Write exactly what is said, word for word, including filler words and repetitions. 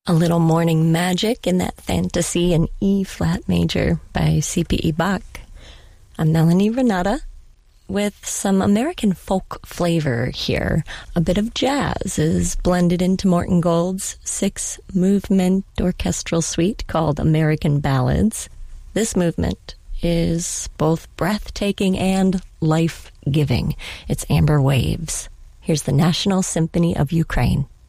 A little morning magic in that fantasy in E-flat major by C P E Bach. I'm Melanie Renata with some American folk flavor here. A bit of jazz is blended into Morton Gold's six-movement orchestral suite called American Ballads. This movement is both breathtaking and life-giving. It's Amber Waves. Here's the National Symphony of Ukraine.